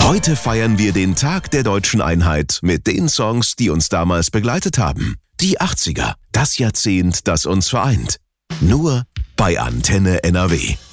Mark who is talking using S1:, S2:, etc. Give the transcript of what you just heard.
S1: Heute feiern wir den Tag der deutschen Einheit mit den Songs, die uns damals begleitet haben. Die 80er, das Jahrzehnt, das uns vereint. Nur bei Antenne NRW.